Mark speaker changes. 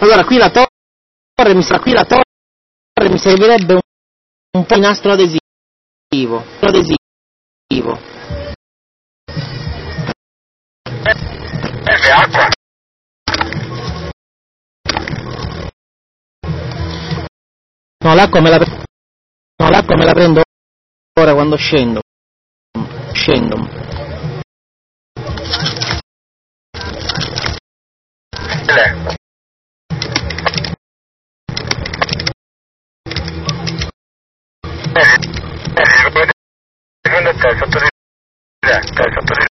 Speaker 1: Allora, qui la torre mi servirebbe un po' di nastro adesivo.
Speaker 2: Acqua.
Speaker 1: No, l'acqua me la prendo ora quando scendo.
Speaker 2: Sotto di